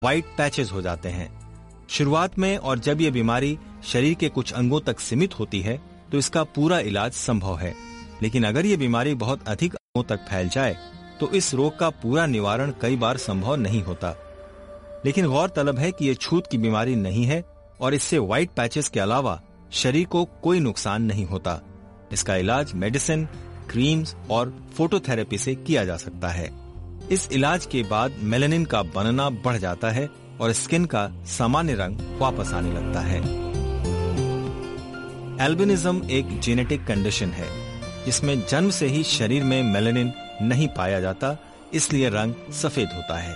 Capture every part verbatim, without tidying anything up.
White patches हो जाते हैं। शुरुआत में और जब ये बीमारी शरीर के कुछ अंगों तक सीमित होती है तो इसका पूरा इलाज संभव है, लेकिन अगर ये बीमारी बहुत अधिक अंगों तक फैल जाए तो इस रोग का पूरा निवारण कई बार संभव नहीं होता। लेकिन गौरतलब है कि ये छूत की बीमारी नहीं है और इससे व्हाइट पैचेस के अलावा शरीर को कोई नुकसान नहीं होता। इसका इलाज मेडिसिन, क्रीम्स और फोटोथेरेपी से किया जा सकता है। इस इलाज के बाद मेलानिन का बनना बढ़ जाता है और स्किन का सामान्य रंग वापस आने लगता है। एल्बिनिज्म एक जेनेटिक कंडीशन है जिसमें जन्म से ही शरीर में मेलानिन नहीं पाया जाता, इसलिए रंग सफेद होता है।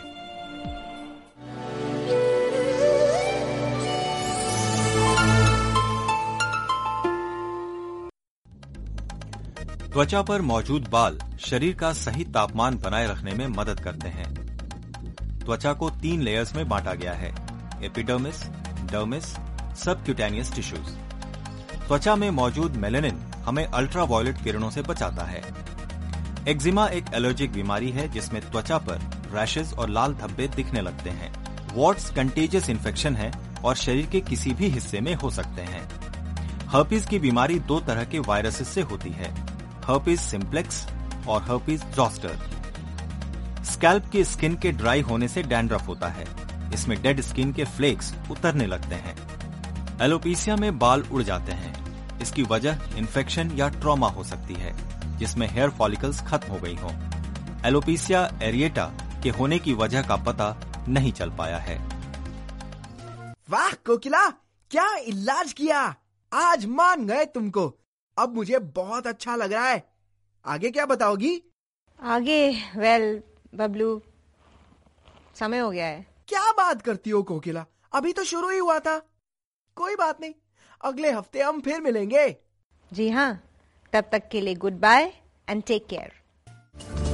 त्वचा पर मौजूद बाल शरीर का सही तापमान बनाए रखने में मदद करते हैं। त्वचा को तीन लेयर्स में बांटा गया है, एपिडर्मिस, डर्मिस, सबक्यूटेनियस टिश्यूज। त्वचा में मौजूद मेलानिन हमें अल्ट्रावायलेट किरणों से बचाता है। एक्जिमा एक एलर्जिक बीमारी है जिसमें त्वचा पर रैशेज और लाल धब्बे दिखने लगते हैं। वॉट्स कंटेजियस इन्फेक्शन है और शरीर के किसी भी हिस्से में हो सकते हैं। हर्पीज की बीमारी दो तरह के वायरसेस से होती है, हर्पीज सिम्प्लेक्स और हर्पीज जोस्टर। स्कैल्प की स्किन के ड्राई होने से डैंड्रफ होता है, इसमें डेड स्किन के फ्लेक्स उतरने लगते हैं। एलोपेशिया में बाल उड़ जाते हैं, इसकी वजह इन्फेक्शन या ट्रॉमा हो सकती है जिसमें हेयर फॉलिकल्स खत्म हो गई हों। एलोपेशिया एरिएटा के होने की वजह का पता नहीं चल पाया है। वाह कोकिला, क्या इलाज किया, आज मान गए तुमको। अब मुझे बहुत अच्छा लग रहा है। आगे क्या बताओगी? आगे वेल बबलू, समय हो गया है। क्या बात करती हो कोकिला, अभी तो शुरू ही हुआ था। कोई बात नहीं, अगले हफ्ते हम फिर मिलेंगे। जी हाँ, तब तक के लिए good bye and take care.